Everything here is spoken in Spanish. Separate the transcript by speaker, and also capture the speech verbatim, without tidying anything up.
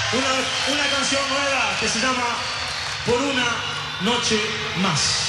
Speaker 1: una, una canción nueva que se llama Por una noche más.